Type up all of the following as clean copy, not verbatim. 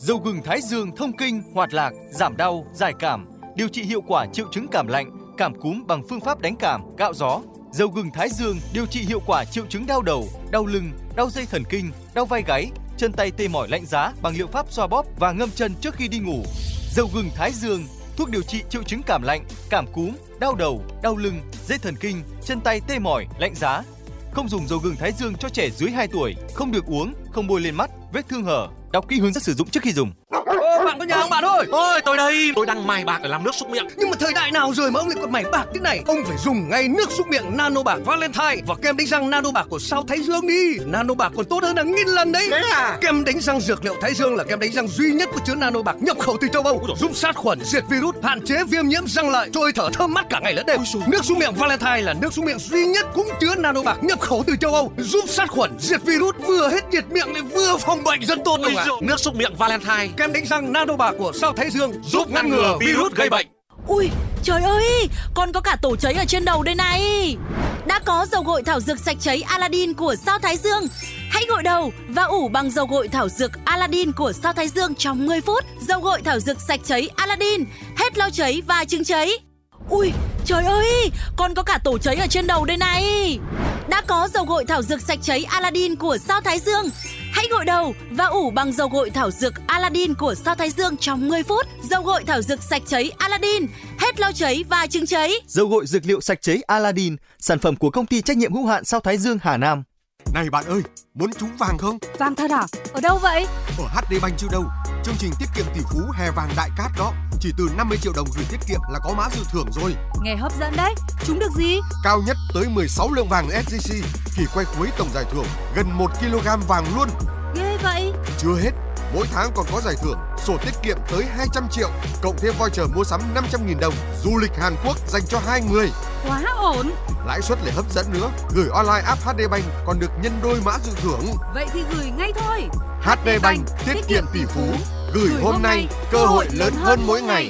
Dầu gừng Thái Dương thông kinh, hoạt lạc, giảm đau, giải cảm, điều trị hiệu quả triệu chứng cảm lạnh, cảm cúm bằng phương pháp đánh cảm, gạo gió. Dầu gừng Thái Dương điều trị hiệu quả triệu chứng đau đầu, đau lưng, đau dây thần kinh, đau vai gáy, chân tay tê mỏi lạnh giá bằng liệu pháp xoa bóp và ngâm chân trước khi đi ngủ. Dầu gừng Thái Dương, thuốc điều trị triệu chứng cảm lạnh, cảm cúm, đau đầu, đau lưng, dây thần kinh, chân tay tê mỏi, lạnh giá. Không dùng dầu gừng Thái Dương cho trẻ dưới 2 tuổi, không được uống, không bôi lên mắt, vết thương hở. Đọc kỹ hướng dẫn sử dụng trước khi dùng. Bạn có nhà không bạn ơi? Ôi, tôi đây, tôi đang mài bạc để làm nước súc miệng. Nhưng mà thời đại nào rồi mà ông lại còn mài bạc thế này? Ông phải dùng ngay nước súc miệng Nano Bạc Valentine và kem đánh răng Nano Bạc của Sao Thái Dương đi. Nano Bạc còn tốt hơn hàng nghìn lần đấy. Thế à? Kem đánh răng dược liệu Thái Dương là kem đánh răng duy nhất có chứa Nano Bạc nhập khẩu từ châu Âu, giúp sát khuẩn, diệt virus, hạn chế viêm nhiễm răng lợi, cho hơi thở thơm mát cả ngày lẫn đêm. Nước súc miệng Valentine là nước súc miệng duy nhất cũng chứa Nano Bạc nhập khẩu từ châu Âu, giúp sát khuẩn, diệt virus, vừa hết nhiệt miệng lại vừa phòng bệnh rất tốt luôn ạ. Nước súc miệng Valentine, kem đánh răng Nano Bạc của Sao Thái Dương giúp ngăn ngừa virus gây bệnh. Ui, trời ơi, con có cả tổ cháy ở trên đầu đây này. Đã có dầu gội thảo dược sạch cháy Aladdin của Sao Thái Dương. Hãy gội đầu và ủ bằng dầu gội thảo dược Aladdin của Sao Thái Dương trong 10 phút. Dầu gội thảo dược sạch cháy Aladdin, hết lau cháy và chứng cháy. Ui, trời ơi, con có cả tổ cháy ở trên đầu đây này. Đã có dầu gội thảo dược sạch cháy Aladdin của Sao Thái Dương. Hãy gội đầu và ủ bằng dầu gội thảo dược Aladdin của Sao Thái Dương trong 10 phút. Dầu gội thảo dược sạch cháy Aladdin, hết lau cháy và chứng cháy. Dầu gội dược liệu sạch cháy Aladdin, sản phẩm của công ty trách nhiệm hữu hạn Sao Thái Dương Hà Nam. Này bạn ơi, muốn trúng vàng không? Vàng thật à? Ở đâu vậy? Ở HD Bank chứ đâu. Chương trình tiết kiệm tỷ phú hè vàng đại cát đó. Chỉ từ 50 triệu đồng gửi tiết kiệm là có mã dự thưởng rồi. Nghe hấp dẫn đấy. Trúng được gì? Cao nhất tới 16 lượng vàng SJC. Kỳ quay cuối tổng giải thưởng gần 1 kg vàng luôn. Ghê vậy. Chưa hết, mỗi tháng còn có giải thưởng sổ tiết kiệm tới 200 triệu, cộng thêm voucher mua sắm 500.000 đồng, du lịch Hàn Quốc dành cho 2 người. Quá ổn. Lãi suất lại hấp dẫn nữa, gửi online app HD Bank còn được nhân đôi mã dự thưởng. Vậy thì gửi ngay thôi. HD Bank, tiết kiệm tỷ phú, gửi hôm nay, cơ hội lớn hơn mỗi ngày.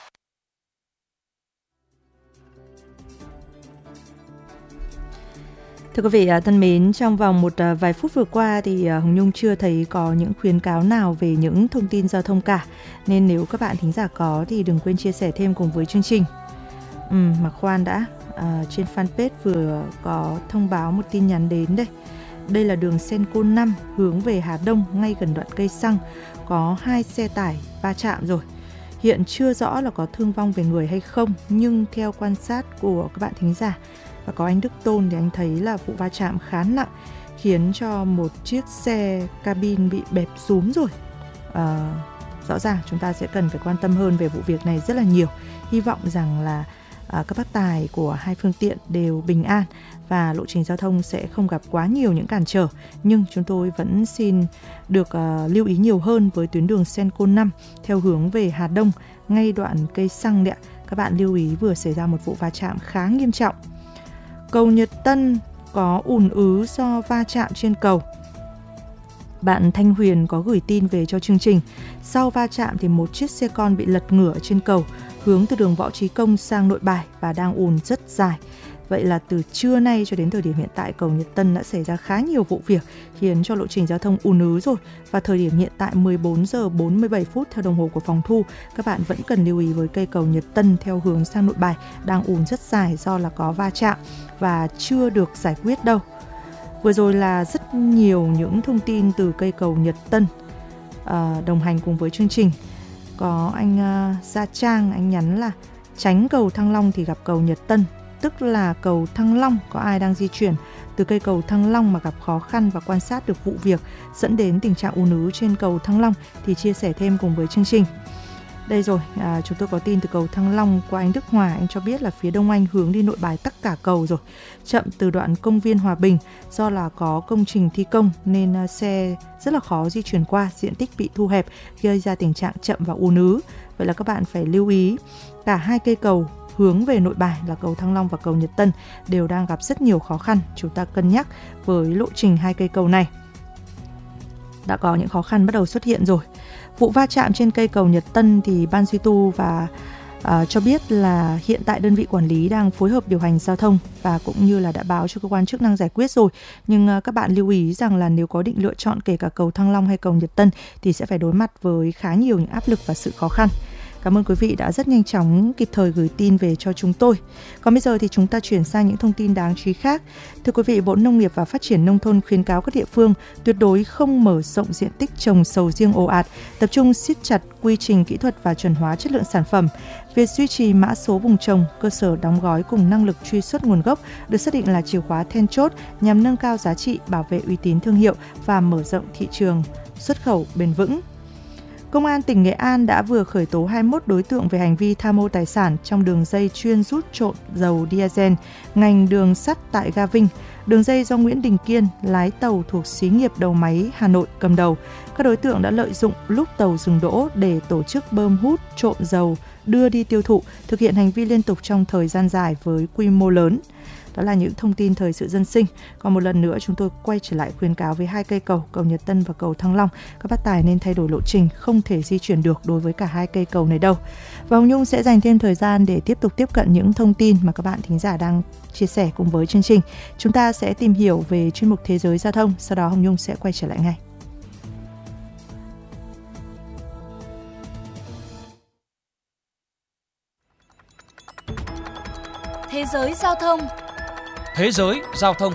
Thưa quý vị thân mến, trong vòng một vài phút vừa qua thì Hồng Nhung chưa thấy có những khuyến cáo nào về những thông tin giao thông cả. Nên nếu các bạn thính giả có thì đừng quên chia sẻ thêm cùng với chương trình. Mà khoan đã, trên fanpage vừa có thông báo một tin nhắn đến đây. Đây là đường Senco 5 hướng về Hà Đông, ngay gần đoạn cây xăng. Có 2 xe tải va chạm rồi. Hiện chưa rõ là có thương vong về người hay không, nhưng theo quan sát của các bạn thính giả và có anh Đức Tôn thì anh thấy là vụ va chạm khá nặng, khiến cho một chiếc xe cabin bị bẹp rúm rồi. Rõ ràng chúng ta sẽ cần phải quan tâm hơn về vụ việc này rất là nhiều. Hy vọng rằng là các bác tài của hai phương tiện đều bình an và lộ trình giao thông sẽ không gặp quá nhiều những cản trở. Nhưng chúng tôi vẫn xin được lưu ý nhiều hơn với tuyến đường Senco 5 theo hướng về Hà Đông, ngay đoạn cây xăng đấy. Các bạn lưu ý vừa xảy ra một vụ va chạm khá nghiêm trọng. Cầu Nhật Tân có ùn ứ do va chạm trên cầu. Bạn Thanh Huyền có gửi tin về cho chương trình. Sau va chạm thì một chiếc xe con bị lật ngửa trên cầu, hướng từ đường Võ Trí Công sang Nội Bài và đang ùn rất dài. Vậy là từ trưa nay cho đến thời điểm hiện tại, cầu Nhật Tân đã xảy ra khá nhiều vụ việc khiến cho lộ trình giao thông ùn ứ rồi. Và thời điểm hiện tại 14 giờ 47 phút theo đồng hồ của phòng thu, các bạn vẫn cần lưu ý với cây cầu Nhật Tân theo hướng sang Nội Bài đang ùn rất dài do là có va chạm và chưa được giải quyết đâu. Vừa rồi là rất nhiều những thông tin từ cây cầu Nhật Tân. Đồng hành cùng với chương trình có anh Gia Trang, anh nhắn là tránh cầu Thăng Long thì gặp cầu Nhật Tân, tức là cầu Thăng Long có ai đang di chuyển từ cây cầu Thăng Long mà gặp khó khăn và quan sát được vụ việc dẫn đến tình trạng ùn ứ trên cầu Thăng Long thì chia sẻ thêm cùng với chương trình. Đây rồi, chúng tôi có tin từ cầu Thăng Long của anh Đức Hòa, anh cho biết là phía Đông Anh hướng đi Nội Bài tất cả cầu rồi. Chậm từ đoạn công viên Hòa Bình do là có công trình thi công nên xe rất là khó di chuyển qua, diện tích bị thu hẹp gây ra tình trạng chậm và ùn ứ. Vậy là các bạn phải lưu ý cả hai cây cầu hướng về Nội Bài là cầu Thăng Long và cầu Nhật Tân đều đang gặp rất nhiều khó khăn. Chúng ta cân nhắc với lộ trình hai cây cầu này. Đã có những khó khăn bắt đầu xuất hiện rồi. Vụ va chạm trên cây cầu Nhật Tân thì Ban duy tu và cho biết là hiện tại đơn vị quản lý đang phối hợp điều hành giao thông và cũng như là đã báo cho cơ quan chức năng giải quyết rồi. Nhưng các bạn lưu ý rằng là nếu có định lựa chọn kể cả cầu Thăng Long hay cầu Nhật Tân thì sẽ phải đối mặt với khá nhiều những áp lực và sự khó khăn. Cảm ơn quý vị đã rất nhanh chóng kịp thời gửi tin về cho chúng tôi. Còn bây giờ thì chúng ta chuyển sang những thông tin đáng chú ý khác. Thưa quý vị, Bộ Nông nghiệp và Phát triển Nông thôn khuyến cáo các địa phương tuyệt đối không mở rộng diện tích trồng sầu riêng ồ ạt, tập trung siết chặt quy trình kỹ thuật và chuẩn hóa chất lượng sản phẩm. Việc duy trì mã số vùng trồng, cơ sở đóng gói cùng năng lực truy xuất nguồn gốc được xác định là chìa khóa then chốt nhằm nâng cao giá trị, bảo vệ uy tín thương hiệu và mở rộng thị trường xuất khẩu bền vững. Công an tỉnh Nghệ An đã vừa khởi tố 21 đối tượng về hành vi tham mô tài sản trong đường dây chuyên rút trộn dầu diesel ngành đường sắt tại ga Vinh. Đường dây do Nguyễn Đình Kiên, lái tàu thuộc xí nghiệp đầu máy Hà Nội cầm đầu. Các đối tượng đã lợi dụng lúc tàu dừng đỗ để tổ chức bơm hút trộn dầu, đưa đi tiêu thụ, thực hiện hành vi liên tục trong thời gian dài với quy mô lớn. Đó là những thông tin thời sự dân sinh. Còn một lần nữa chúng tôi quay trở lại khuyến cáo với 2 cây cầu, cầu Nhật Tân và cầu Thăng Long. Các bác tài nên thay đổi lộ trình, không thể di chuyển được đối với cả 2 cây cầu này đâu. Và Hồng Nhung sẽ dành thêm thời gian để tiếp tục tiếp cận những thông tin mà các bạn thính giả đang chia sẻ cùng với chương trình. Chúng ta sẽ tìm hiểu về chuyên mục Thế giới Giao thông, sau đó Hồng Nhung sẽ quay trở lại ngay. Thế giới giao thông. Thế giới giao thông.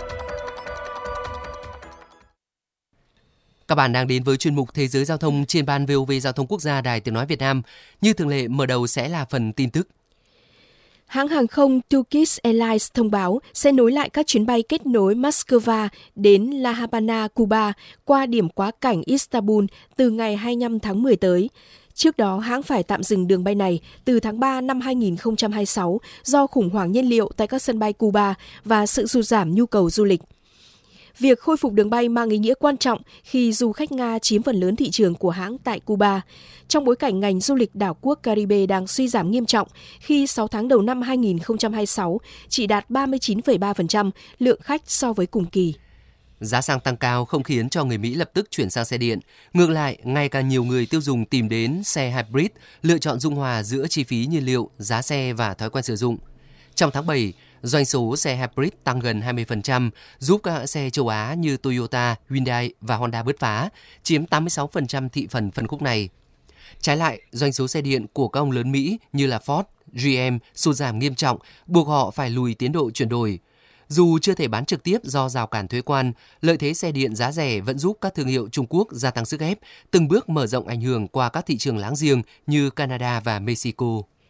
Các bạn đang đến với chuyên mục Thế giới giao thông trên ban VOV Giao thông Quốc gia Đài Tiếng nói Việt Nam. Như thường lệ, mở đầu sẽ là phần tin tức. Hãng hàng không Turkish Airlines thông báo sẽ nối lại các chuyến bay kết nối Moscow đến La Habana, Cuba qua điểm quá cảnh Istanbul từ ngày 25 tháng 10 tới. Trước đó, hãng phải tạm dừng đường bay này từ tháng 3 năm 2026 do khủng hoảng nhiên liệu tại các sân bay Cuba và sự sụt giảm nhu cầu du lịch. Việc khôi phục đường bay mang ý nghĩa quan trọng khi du khách Nga chiếm phần lớn thị trường của hãng tại Cuba, trong bối cảnh ngành du lịch đảo quốc Caribe đang suy giảm nghiêm trọng khi 6 tháng đầu năm 2026 chỉ đạt 39,3% lượng khách so với cùng kỳ. Giá xăng tăng cao không khiến cho người Mỹ lập tức chuyển sang xe điện. Ngược lại, ngày càng nhiều người tiêu dùng tìm đến xe hybrid, lựa chọn dung hòa giữa chi phí nhiên liệu, giá xe và thói quen sử dụng. Trong tháng 7, doanh số xe hybrid tăng gần 20%, giúp các hãng xe châu Á như Toyota, Hyundai và Honda bứt phá, chiếm 86% thị phần phân khúc này. Trái lại, doanh số xe điện của các ông lớn Mỹ như là Ford, GM sụt giảm nghiêm trọng, buộc họ phải lùi tiến độ chuyển đổi. Dù chưa thể bán trực tiếp do rào cản thuế quan, lợi thế xe điện giá rẻ vẫn giúp các thương hiệu Trung Quốc gia tăng sức ép, từng bước mở rộng ảnh hưởng qua các thị trường láng giềng như Canada và Mexico.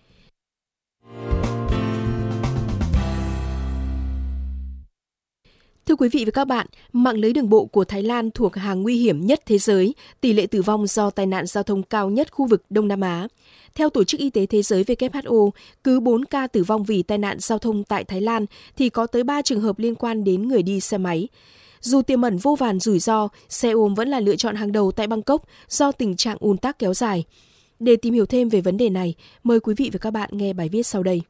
Thưa quý vị và các bạn, mạng lưới đường bộ của Thái Lan thuộc hàng nguy hiểm nhất thế giới, tỷ lệ tử vong do tai nạn giao thông cao nhất khu vực Đông Nam Á. Theo Tổ chức Y tế Thế giới WHO, cứ 4 ca tử vong vì tai nạn giao thông tại Thái Lan thì có tới 3 trường hợp liên quan đến người đi xe máy. Dù tiềm ẩn vô vàn rủi ro, xe ôm vẫn là lựa chọn hàng đầu tại Bangkok do tình trạng ùn tắc kéo dài. Để tìm hiểu thêm về vấn đề này, mời quý vị và các bạn nghe bài viết sau đây.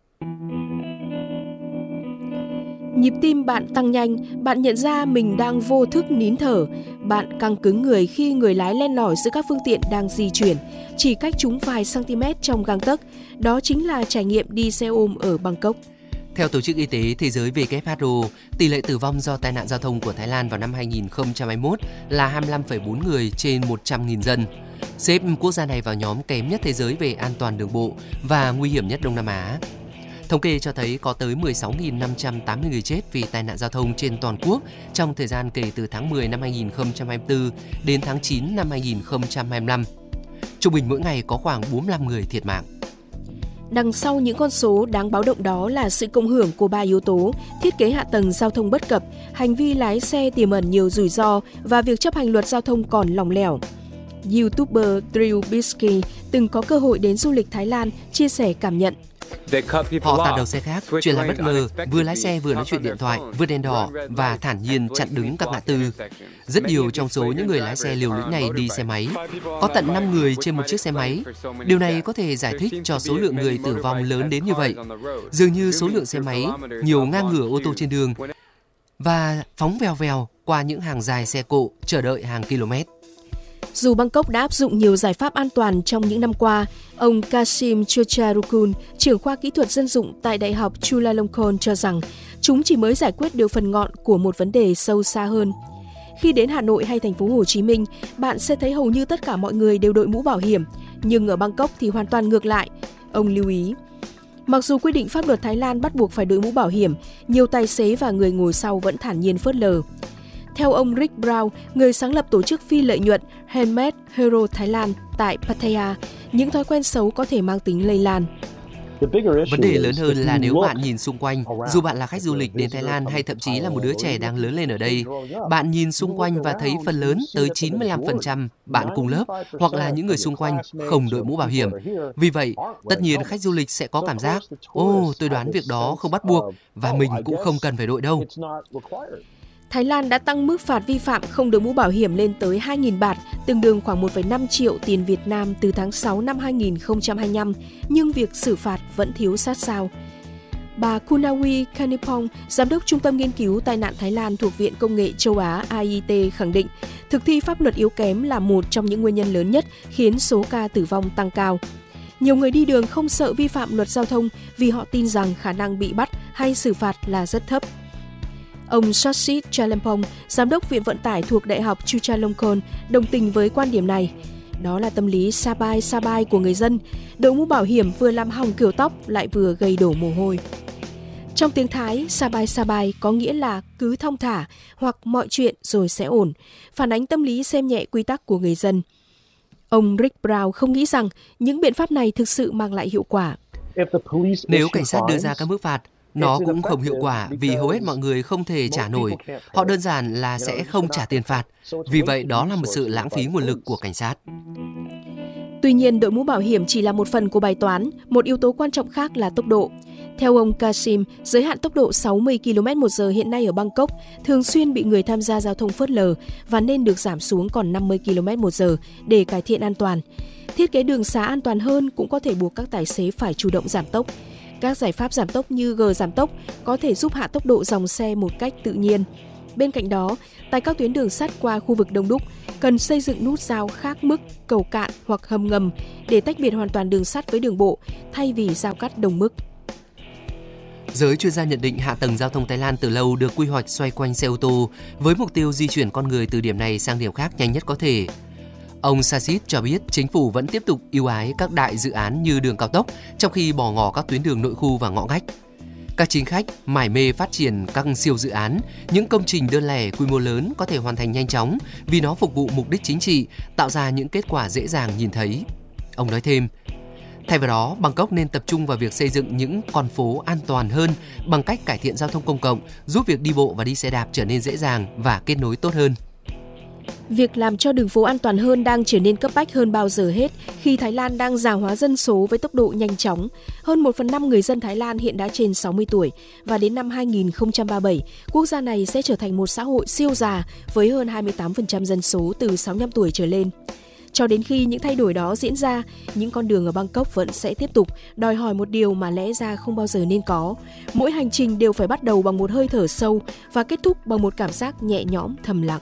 Nhịp tim bạn tăng nhanh, bạn nhận ra mình đang vô thức nín thở. Bạn căng cứng người khi người lái len lỏi giữa các phương tiện đang di chuyển, chỉ cách chúng vài cm trong gang tấc. Đó chính là trải nghiệm đi xe ôm ở Bangkok. Theo Tổ chức Y tế Thế giới WHO, tỷ lệ tử vong do tai nạn giao thông của Thái Lan vào năm 2021 là 25,4 người trên 100.000 dân. Xếp quốc gia này vào nhóm kém nhất thế giới về an toàn đường bộ và nguy hiểm nhất Đông Nam Á. Thống kê cho thấy có tới 16.580 người chết vì tai nạn giao thông trên toàn quốc trong thời gian kể từ tháng 10 năm 2024 đến tháng 9 năm 2025. Trung bình mỗi ngày có khoảng 45 người thiệt mạng. Đằng sau những con số đáng báo động đó là sự cộng hưởng của 3 yếu tố: thiết kế hạ tầng giao thông bất cập, hành vi lái xe tiềm ẩn nhiều rủi ro và việc chấp hành luật giao thông còn lỏng lẻo. YouTuber Drew Bisky từng có cơ hội đến du lịch Thái Lan chia sẻ cảm nhận. Họ tạt đầu xe khác, chuyển làn bất ngờ, vừa lái xe vừa nói chuyện điện thoại, vượt đèn đỏ và thản nhiên chặn đứng các ngã tư. Rất nhiều trong số những người lái xe liều lĩnh này đi xe máy. Có tận 5 người trên một chiếc xe máy. Điều này có thể giải thích cho số lượng người tử vong lớn đến như vậy. Dường như số lượng xe máy nhiều ngang ngửa ô tô trên đường và phóng vèo vèo qua những hàng dài xe cộ chờ đợi hàng km. Dù Bangkok đã áp dụng nhiều giải pháp an toàn trong những năm qua, ông Kasim Chocharukul, trưởng khoa kỹ thuật dân dụng tại Đại học Chulalongkorn cho rằng chúng chỉ mới giải quyết được phần ngọn của một vấn đề sâu xa hơn. Khi đến Hà Nội hay thành phố Hồ Chí Minh, bạn sẽ thấy hầu như tất cả mọi người đều đội mũ bảo hiểm, nhưng ở Bangkok thì hoàn toàn ngược lại. Ông lưu ý. Mặc dù quy định pháp luật Thái Lan bắt buộc phải đội mũ bảo hiểm, nhiều tài xế và người ngồi sau vẫn thản nhiên phớt lờ. Theo ông Rick Brown, người sáng lập tổ chức phi lợi nhuận Handmade Hero Thái Lan tại Pattaya, những thói quen xấu có thể mang tính lây lan. Vấn đề lớn hơn là nếu bạn nhìn xung quanh, dù bạn là khách du lịch đến Thái Lan hay thậm chí là một đứa trẻ đang lớn lên ở đây, bạn nhìn xung quanh và thấy phần lớn tới 95% bạn cùng lớp hoặc là những người xung quanh không đội mũ bảo hiểm. Vì vậy, tất nhiên khách du lịch sẽ có cảm giác, tôi đoán việc đó không bắt buộc và mình cũng không cần phải đội đâu. Thái Lan đã tăng mức phạt vi phạm không đội mũ bảo hiểm lên tới 2.000 baht, tương đương khoảng 1,5 triệu tiền Việt Nam từ tháng 6 năm 2025, nhưng việc xử phạt vẫn thiếu sát sao. Bà Kunawi Kanipong, Giám đốc Trung tâm Nghiên cứu Tai nạn Thái Lan thuộc Viện Công nghệ Châu Á AIT khẳng định, thực thi pháp luật yếu kém là một trong những nguyên nhân lớn nhất khiến số ca tử vong tăng cao. Nhiều người đi đường không sợ vi phạm luật giao thông vì họ tin rằng khả năng bị bắt hay xử phạt là rất thấp. Ông Sachit Chalempong, Giám đốc Viện Vận tải thuộc Đại học Chulalongkorn, đồng tình với quan điểm này. Đó là tâm lý sabai của người dân. Đội mũ bảo hiểm vừa làm hỏng kiểu tóc lại vừa gây đổ mồ hôi. Trong tiếng Thái, sabai có nghĩa là cứ thong thả hoặc mọi chuyện rồi sẽ ổn, phản ánh tâm lý xem nhẹ quy tắc của người dân. Ông Rick Brown không nghĩ rằng những biện pháp này thực sự mang lại hiệu quả. Nếu cảnh sát đưa ra các mức phạt, nó cũng không hiệu quả vì hầu hết mọi người không thể trả nổi. Họ đơn giản là sẽ không trả tiền phạt. Vì vậy, đó là một sự lãng phí nguồn lực của cảnh sát. Tuy nhiên, đội mũ bảo hiểm chỉ là một phần của bài toán. Một yếu tố quan trọng khác là tốc độ. Theo ông Kasim, giới hạn tốc độ 60 km/h hiện nay ở Bangkok thường xuyên bị người tham gia giao thông phớt lờ và nên được giảm xuống còn 50 km/h để cải thiện an toàn. Thiết kế đường xá an toàn hơn cũng có thể buộc các tài xế phải chủ động giảm tốc. Các giải pháp giảm tốc như gờ giảm tốc có thể giúp hạ tốc độ dòng xe một cách tự nhiên. Bên cạnh đó, tại các tuyến đường sắt qua khu vực đông đúc, cần xây dựng nút giao khác mức, cầu cạn hoặc hầm ngầm để tách biệt hoàn toàn đường sắt với đường bộ, thay vì giao cắt đồng mức. Giới chuyên gia nhận định hạ tầng giao thông Thái Lan từ lâu được quy hoạch xoay quanh xe ô tô, với mục tiêu di chuyển con người từ điểm này sang điểm khác nhanh nhất có thể. Ông Sachit cho biết chính phủ vẫn tiếp tục ưu ái các đại dự án như đường cao tốc, trong khi bỏ ngỏ các tuyến đường nội khu và ngõ ngách. Các chính khách mải mê phát triển các siêu dự án, những công trình đơn lẻ quy mô lớn có thể hoàn thành nhanh chóng vì nó phục vụ mục đích chính trị, tạo ra những kết quả dễ dàng nhìn thấy. Ông nói thêm, thay vào đó, Bangkok nên tập trung vào việc xây dựng những con phố an toàn hơn bằng cách cải thiện giao thông công cộng, giúp việc đi bộ và đi xe đạp trở nên dễ dàng và kết nối tốt hơn. Việc làm cho đường phố an toàn hơn đang trở nên cấp bách hơn bao giờ hết khi Thái Lan đang già hóa dân số với tốc độ nhanh chóng. Hơn 1/5 người dân Thái Lan hiện đã trên 60 tuổi và đến năm 2037, quốc gia này sẽ trở thành một xã hội siêu già với hơn 28% dân số từ 65 tuổi trở lên. Cho đến khi những thay đổi đó diễn ra, những con đường ở Bangkok vẫn sẽ tiếp tục đòi hỏi một điều mà lẽ ra không bao giờ nên có. Mỗi hành trình đều phải bắt đầu bằng một hơi thở sâu và kết thúc bằng một cảm giác nhẹ nhõm thầm lặng.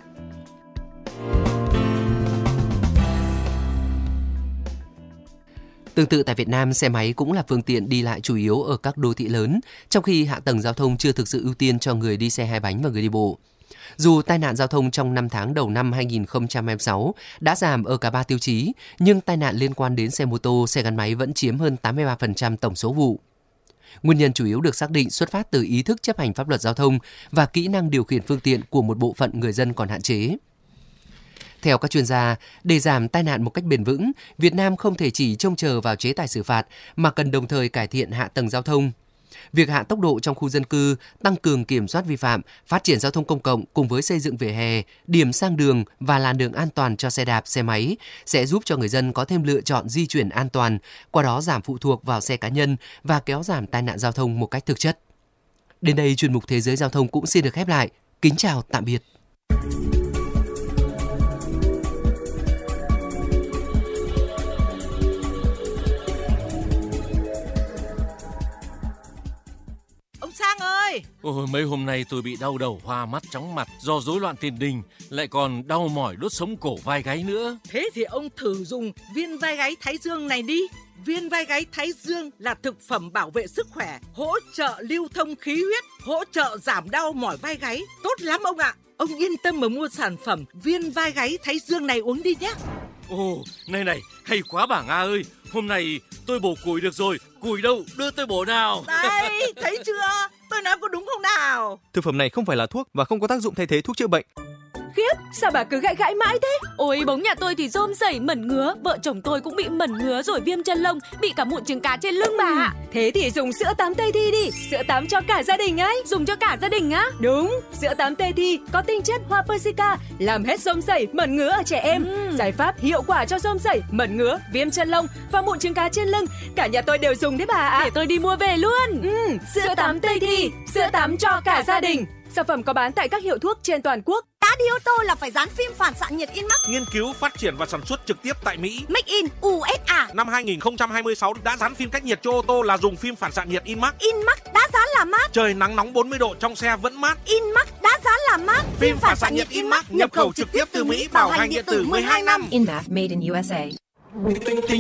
Tương tự tại Việt Nam, xe máy cũng là phương tiện đi lại chủ yếu ở các đô thị lớn, trong khi hạ tầng giao thông chưa thực sự ưu tiên cho người đi xe hai bánh và người đi bộ. Dù tai nạn giao thông trong 5 tháng đầu năm 2026 đã giảm ở cả 3 tiêu chí, nhưng tai nạn liên quan đến xe mô tô, xe gắn máy vẫn chiếm hơn 83% tổng số vụ. Nguyên nhân chủ yếu được xác định xuất phát từ ý thức chấp hành pháp luật giao thông và kỹ năng điều khiển phương tiện của một bộ phận người dân còn hạn chế. Theo các chuyên gia, để giảm tai nạn một cách bền vững, Việt Nam không thể chỉ trông chờ vào chế tài xử phạt mà cần đồng thời cải thiện hạ tầng giao thông. Việc hạ tốc độ trong khu dân cư, tăng cường kiểm soát vi phạm, phát triển giao thông công cộng cùng với xây dựng vỉa hè, điểm sang đường và làn đường an toàn cho xe đạp, xe máy sẽ giúp cho người dân có thêm lựa chọn di chuyển an toàn, qua đó giảm phụ thuộc vào xe cá nhân và kéo giảm tai nạn giao thông một cách thực chất. Đến đây, chuyên mục Thế giới Giao thông cũng xin được khép lại. Kính chào, tạm biệt. Ôi, mấy hôm nay tôi bị đau đầu, hoa mắt, chóng mặt do rối loạn tiền đình, lại còn đau mỏi đốt sống cổ vai gáy nữa. Thế thì ông thử dùng viên vai gáy Thái Dương này đi. Viên vai gáy Thái Dương là thực phẩm bảo vệ sức khỏe, hỗ trợ lưu thông khí huyết, hỗ trợ giảm đau mỏi vai gáy. Tốt lắm ông ạ. Ông yên tâm mà mua sản phẩm viên vai gáy Thái Dương này uống đi nhé. Ồ, này, hay quá bà Nga ơi. Hôm nay tôi bổ củi được rồi. Củi đâu, đưa tôi bổ nào. Đây, thấy chưa? Tôi nói có đúng không nào? Thực phẩm này không phải là thuốc và không có tác dụng thay thế thuốc chữa bệnh. Khiếp, sao bà cứ gãi mãi thế? Ôi, bóng nhà tôi thì rôm rẩy mẩn ngứa, vợ chồng tôi cũng bị mẩn ngứa rồi viêm chân lông, bị cả mụn trứng cá trên lưng bà ạ. Thế thì dùng sữa tắm Tây Thi đi, sữa tắm cho cả gia đình ấy. Dùng cho cả gia đình á? Đúng, sữa tắm Tây Thi có tinh chất hoa persica, làm hết rôm rẩy, mẩn ngứa ở trẻ em. Giải pháp hiệu quả cho rôm rẩy, mẩn ngứa, viêm chân lông và mụn trứng cá trên lưng. Cả nhà tôi đều dùng đấy bà ạ. Để tôi đi mua về luôn. Sữa tắm Tây Thi, sữa tắm cho cả gia đình. Sản phẩm có bán tại các hiệu thuốc trên toàn quốc. Đã đi ô tô là phải dán phim phản xạ nhiệt Inmax. Nghiên cứu, phát triển và sản xuất trực tiếp tại Mỹ. Make in USA. Năm 2026 đã dán phim cách nhiệt cho ô tô là dùng phim phản xạ nhiệt Inmax. Inmax đã dán là mát. Trời nắng nóng 40 độ trong xe vẫn mát. Inmax đã dán là mát. Phim phản xạ nhiệt Inmax nhập khẩu trực tiếp từ Mỹ, bảo hành điện tử 12 năm. Inmax made in USA.